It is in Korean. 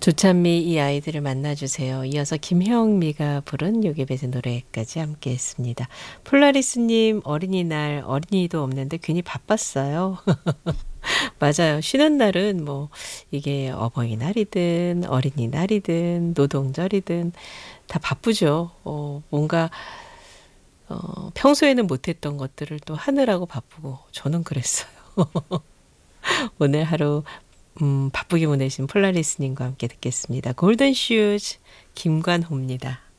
조찬미 이 아이들을 만나주세요. 이어서 김형미가 부른 요괴배의 노래까지 함께 했습니다. 폴라리스님 어린이날 어린이도 없는데 괜히 바빴어요. 맞아요. 쉬는 날은 뭐 이게 어버이날이든 어린이날이든 노동절이든 다 바쁘죠. 뭔가 평소에는 못했던 것들을 또 하느라고 바쁘고 저는 그랬어요. 오늘 하루 바쁘게 보내신 폴라리스님과 함께 듣겠습니다. 골든 슈즈 김관호입니다.